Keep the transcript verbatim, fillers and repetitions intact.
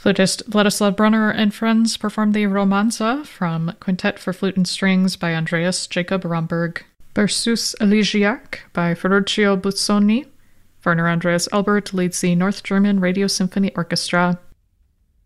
Flutist Vladislav Brunner and friends performed the Romanza from Quintet for Flute and Strings by Andreas Jacob Romberg, Berceuse Elegiac by Ferruccio Busoni. Werner Andreas Albert leads the North German Radio Symphony Orchestra.